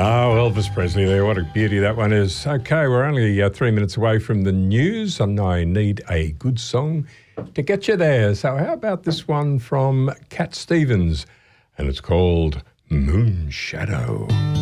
Oh, Elvis Presley there. What a beauty that one is. Okay, we're only 3 minutes away from the news, and I need a good song to get you there. So how about this one from Cat Stevens, and it's called Moon Shadow.